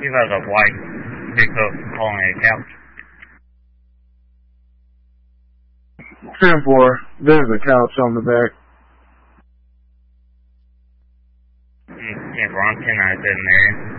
We've got a white pickup on a couch. 10-4, there's a couch on the back. 10-4, I'm 10-9-7 area.